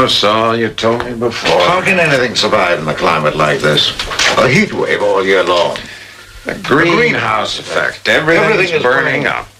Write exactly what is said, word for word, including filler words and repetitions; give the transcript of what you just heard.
know, Saul. You told me before. How can anything survive in a climate like this? A heat wave all year long. The greenhouse effect. Everything's Everything is burning burning. up.